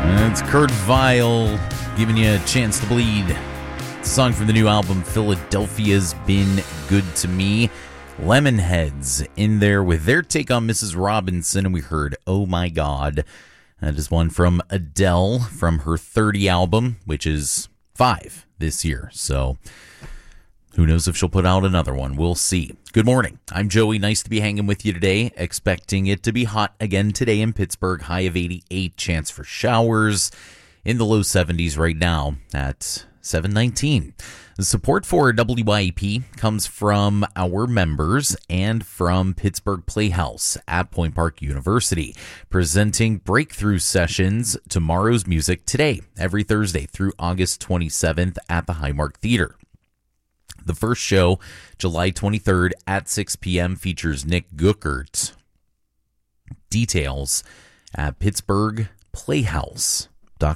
It's Kurt Vile giving you a chance to bleed. Song from the new album, Philadelphia's Been Good to Me. Lemonheads in there with their take on Mrs. Robinson, and we heard Oh My God. That is one from Adele from her 30 album, which is 5 this year. So who knows if she'll put out another one. We'll see. Good morning. I'm Joey. Nice to be hanging with you today. Expecting it to be hot again today in Pittsburgh. High of 88. Chance for showers in the low 70s right now at 7:19. The support for WYEP comes from our members and from Pittsburgh Playhouse at Point Park University, presenting breakthrough sessions, Tomorrow's Music Today, every Thursday through August 27th at the Highmark Theater. The first show, July 23rd at 6 p.m., features Nick Guckert. Details at Pittsburgh Playhouse.com.